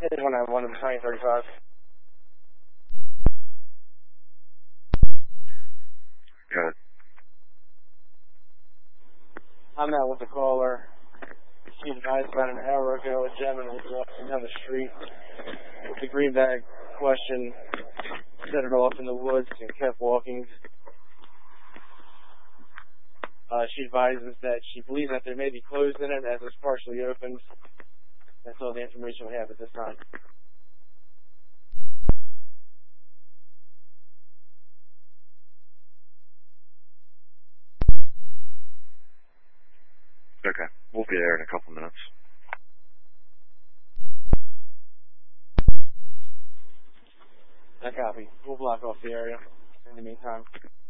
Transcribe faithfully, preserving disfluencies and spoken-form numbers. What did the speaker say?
It is one nine one of the twenty thirty-five. Got it. I'm out with the caller. She advised about an hour ago a gentleman was walking down the street with the green bag. Question, set it off in the woods and kept walking. Uh, she advises that she believes that there may be clothes in it as it's partially opened. That's all the information we have at this time. Okay. We'll be there in a couple minutes. I copy. We'll block off the area in the meantime.